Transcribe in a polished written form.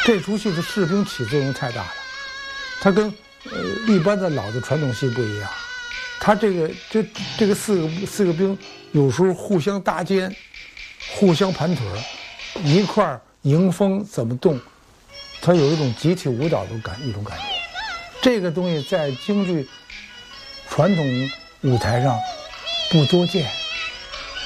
这出戏的士兵起作用太大了，它跟一般的老的传统戏不一样，它这个四个兵有时候互相搭肩，互相盘腿，一块儿迎风怎么动，它有一种集体舞蹈的一种感觉。这个东西在京剧传统舞台上不多见。